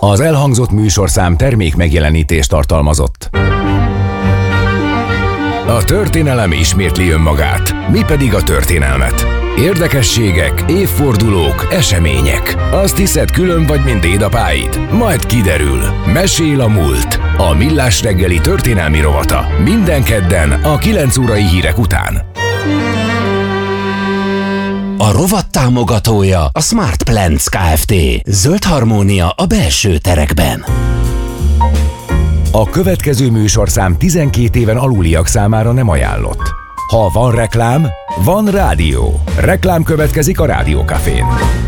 Az elhangzott műsorszám termék megjelenítést tartalmazott. A történelem ismétli önmagát, mi pedig a történelmet. Érdekességek, évfordulók, események. Azt hiszed, külön vagy, mint dédapáid? Majd kiderül. Mesél a múlt. A Millás reggeli történelmi rovata. Minden kedden a 9 órai hírek után. A rovat támogatója a Smart Plants Kft. Zöld harmónia a belső terekben. A következő műsorszám 12 éven aluliak számára nem ajánlott. Ha van reklám, van rádió. Reklám következik a Rádió Cafén.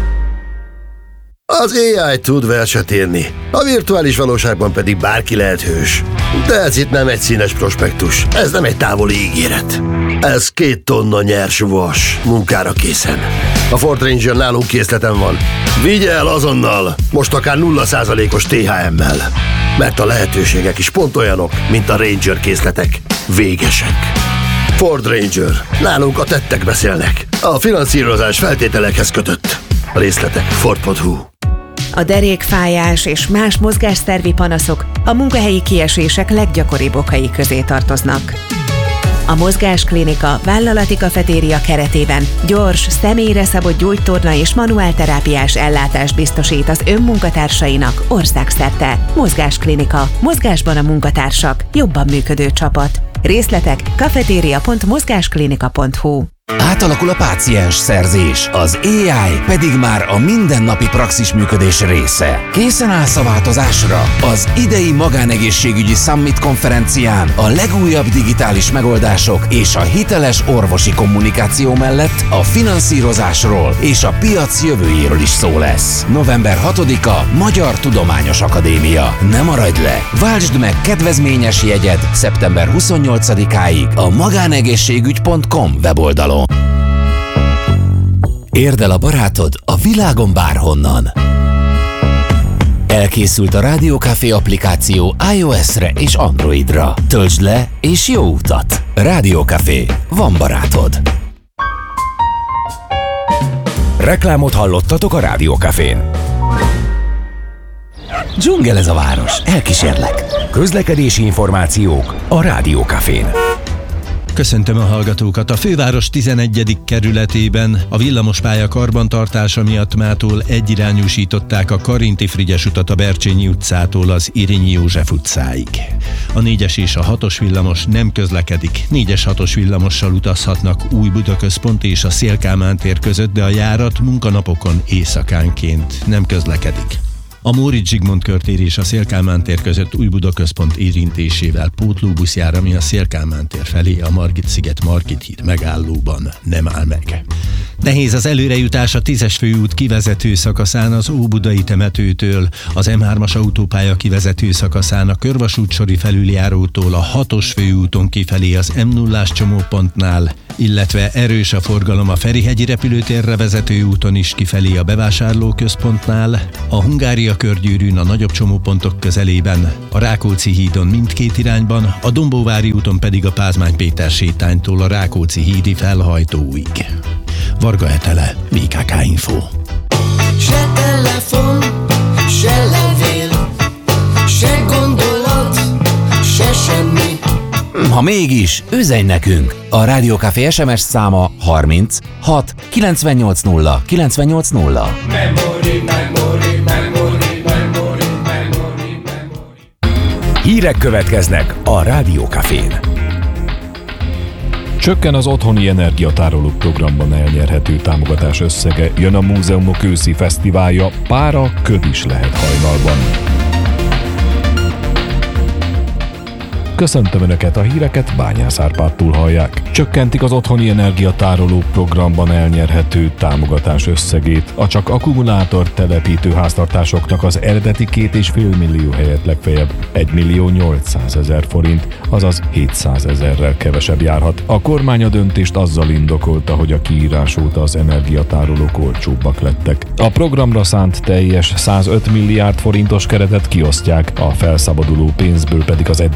Az AI tud verset írni, a virtuális valóságban pedig bárki lehet hős. De ez itt nem egy színes prospektus, ez nem egy távoli ígéret. Ez 2 tonna nyers vas, munkára készen. A Ford Ranger nálunk készleten van. Vigye el azonnal, most akár 0%-os THM-mel. Mert a lehetőségek is pont olyanok, mint a Ranger készletek. Végesek. Ford Ranger. Nálunk a tettek beszélnek. A finanszírozás feltételekhez kötött. A részletek Ford.hu. A derékfájás és más mozgásszervi panaszok a munkahelyi kiesések leggyakoribb okai közé tartoznak. A Mozgásklinika vállalati kafetéria keretében gyors, személyre szabott gyógytorna és manuálterápiás ellátást biztosít az önmunkatársainak országszerte. Mozgásklinika. Mozgásban a munkatársak. Jobban működő csapat. Részletek cafeteria.mozgásklinika.hu. Átalakul a páciens szerzés, az AI pedig már a mindennapi praxis működés része. Készen állsz a változásra? Az idei magánegészségügyi Summit konferencián a legújabb digitális megoldások és a hiteles orvosi kommunikáció mellett a finanszírozásról és a piac jövőjéről is szó lesz. November 6-a Magyar Tudományos Akadémia. Ne maradj le! Váltsd meg kedvezményes jegyed szeptember 28-áig a magánegészségügy.com weboldalon. Érd el a barátod a világon bárhonnan. Elkészült a Rádió Café applikáció iOS-re és Androidra. Töltsd le és jó utat! Rádió Café. Van barátod. Reklámot hallottatok a Rádió Cafén. Dzsungel ez a város. Elkísérlek. Közlekedési információk a Rádió Cafén. Köszöntöm a hallgatókat! A főváros 11. kerületében a villamospálya karbantartása miatt mától egyirányúsították a Karinti-Frigyes utat a Bercsényi utcától az Irényi József utcáig. A 4-es és a 6-os villamos nem közlekedik. 4-es 6-os villamossal utazhatnak Új-Budaközpont és a Széll-Kálmán tér között, de a járat munkanapokon éjszakánként nem közlekedik. A Móricz Zsigmond körtér és a Széll-Kálmán tér között Új-Budaközpont érintésével pótlóbusz jár, ami a Széll-Kálmán tér felé a Margit-sziget Margit híd megállóban nem áll meg. Nehéz az előrejutás a 10-es főút kivezető szakaszán az Óbudai temetőtől, az M3-as autópálya kivezető szakaszán a Körvasútsori felüljárótól a 6-os főúton kifelé az M0-ás csomópontnál, illetve erős a forgalom a Ferihegyi repülőtérre vezető úton is kifelé a bevásárlóközpontnál, a Hungária körgyűrűn a nagyobb csomópontok közelében, a Rákóczi hídon mindkét irányban, a Dombóvári úton pedig a Pázmány Péter sétánytól a Rákóczi hídi felhajtóig. Varga Etele, VKK Info. Se telefon, se levél, se gondolat, se semmi. Ha mégis, üzenj nekünk! A Rádió Café SMS száma 30 6 980 980. Hírek következnek a Rádió Cafén. Csökken az otthoni energiatárolók programban elnyerhető támogatás összege, jön a múzeumok őszi fesztiválja, pára, köd is lehet hajnalban. Köszöntöm Önöket, a híreket Bányász Árpádtól hallják. Csökkentik az otthoni energiatároló programban elnyerhető támogatás összegét. A csak akkumulátor telepítő háztartásoknak az eredeti 2,5 millió helyett legfeljebb 1.800.000 forint, azaz 700.000-rel kevesebb járhat. A kormány a döntést azzal indokolta, hogy a kiírás óta az energiatárolók olcsóbbak lettek. A programra szánt teljes 105 milliárd forintos keretet kiosztják, a felszabaduló pénzből pedig az eddigi 40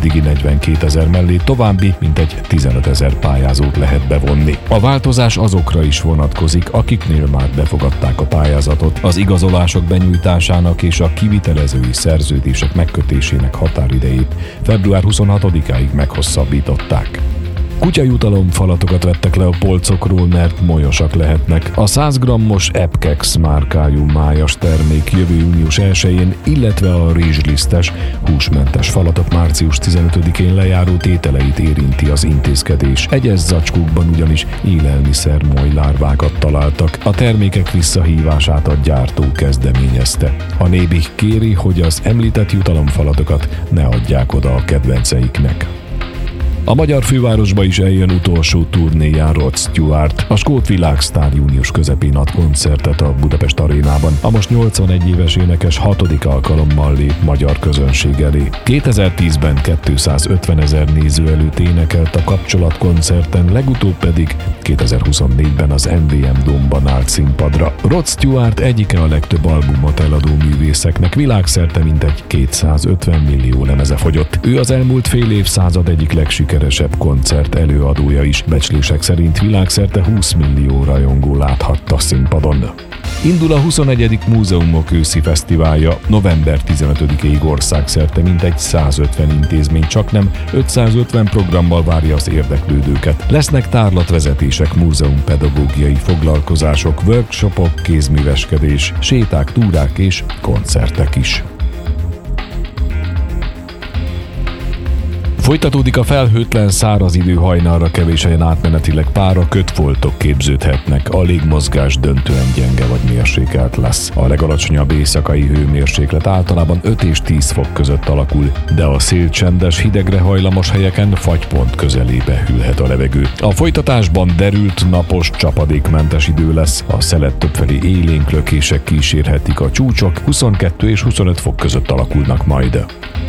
52 000 mellé további mintegy 15 000 pályázót lehet bevonni. A változás azokra is vonatkozik, akiknél már befogadták a pályázatot. Az igazolások benyújtásának és a kivitelezői szerződések megkötésének határidejét február 26-áig meghosszabbították. Kutyajutalomfalatokat vettek le a polcokról, mert molyosak lehetnek. A 100 g-os Epkex márkájú májas termék jövő június 1-én, illetve a rizslisztes, húsmentes falatok március 15-én lejáró tételeit érinti az intézkedés. Egyes zacskókban ugyanis élelmiszer-moly lárvákat találtak. A termékek visszahívását a gyártó kezdeményezte. A Nébih kéri, hogy az említett jutalomfalatokat ne adják oda a kedvenceiknek. A magyar fővárosba is eljön utolsó turnéján Rod Stewart. A skót világsztár június közepén ad koncertet a Budapest arénában. A most 81 éves énekes 6. alkalommal lép magyar közönség elé. 2010-ben 250 000 néző előtt énekelt a kapcsolatkoncerten, legutóbb pedig 2024-ben az MVM Dome-ban állt színpadra. Rod Stewart egyike a legtöbb albumot eladó művészeknek, világszerte mintegy 250 millió lemeze fogyott. Ő az elmúlt fél évszázad egyik legsikeresebb koncert előadója is. Becslések szerint világszerte 20 millió rajongó láthatta színpadon. Indul a 21. Múzeumok őszi fesztiválja. November 15-ig országszerte mintegy 150 intézmény, csaknem 550 programmal várja az érdeklődőket. Lesznek tárlatvezetések, múzeumpedagógiai foglalkozások, workshopok, kézműveskedés, séták, túrák és koncertek is. Folytatódik a felhőtlen száraz idő, hajnalra kevés helyen átmenetileg pára, kötfoltok képződhetnek, a légmozgás döntően gyenge vagy mérsékelt lesz. A legalacsonyabb éjszakai hőmérséklet általában 5 és 10 fok között alakul, de a szél csendes, hidegre hajlamos helyeken fagypont közelébe hűlhet a levegő. A folytatásban derült, napos, csapadékmentes idő lesz, a szelet többfelé élénk lökések kísérhetik, a csúcsok 22 és 25 fok között alakulnak majd.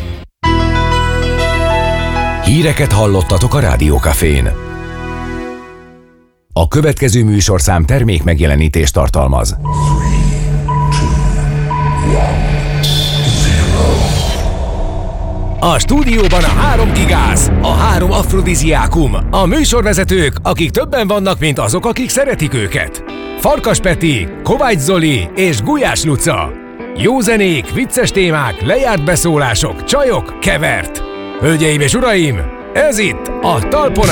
Híreket hallottatok a Rádiókafén. A következő műsorszám termék megjelenítést tartalmaz. A stúdióban a 3 gigász, a 3 afrodiziákum, a műsorvezetők, akik többen vannak, mint azok, akik szeretik őket. Farkas Peti, Kovács Zoli és Gulyás Luca. Jó zenék, vicces témák, lejárt beszólások, csajok, kevert. Hölgyeim és uraim, ez itt a Talpon